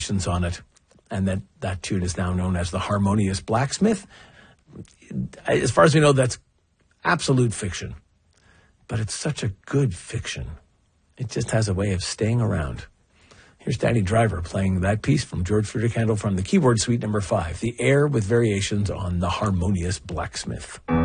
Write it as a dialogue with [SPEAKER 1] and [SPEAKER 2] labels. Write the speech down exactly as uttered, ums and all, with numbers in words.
[SPEAKER 1] on it, and that that tune is now known as the Harmonious Blacksmith. As far as we know, that's absolute fiction, but it's such a good fiction. It just has a way of staying around. Here's Danny Driver playing that piece from George Frideric Handel from the Keyboard Suite number five, The Air with Variations on the Harmonious Blacksmith.